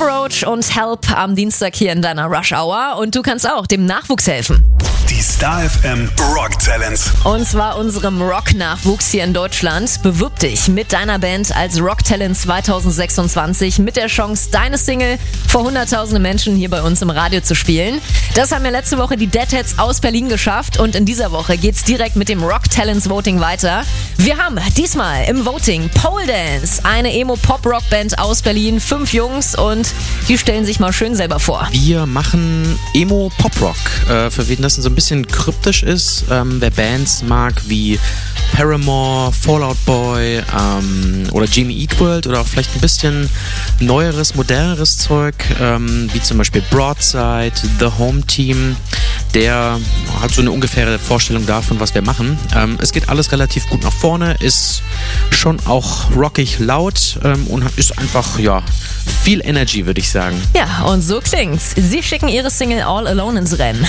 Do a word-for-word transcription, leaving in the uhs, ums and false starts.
Papa Roach und Help am Dienstag hier in deiner Rush Hour. Und du kannst auch dem Nachwuchs helfen. Die Star F M Rock Talents. Und zwar unserem Rock-Nachwuchs hier in Deutschland. Bewirb dich mit deiner Band als Rock Talent zwanzig sechsundzwanzig mit der Chance, deine Single vor hunderttausende Menschen hier bei uns im Radio zu spielen. Das haben ja letzte Woche die Deadheads aus Berlin geschafft und in dieser Woche geht's direkt mit dem Rock Talents Voting weiter. Wir haben diesmal im Voting Pole Dance, eine Emo-Pop-Rock-Band aus Berlin, fünf Jungs und die stellen sich mal schön selber vor. Wir machen Emo-Pop-Rock, äh, für wen das so ein bisschen kryptisch ist. Ähm, wer Bands mag wie Paramore, Fall Out Boy ähm, oder Jimmy Eat World oder auch vielleicht ein bisschen neueres, moderneres Zeug, ähm, wie zum Beispiel Broadside, The Home Team, der hat so eine ungefähre Vorstellung davon, was wir machen. Ähm, es geht alles relativ gut nach vorne, ist schon auch rockig laut ähm, und ist einfach, ja, viel Energy, würde ich sagen. Ja, und so klingt's. Sie schicken ihre Single All Alone ins Rennen.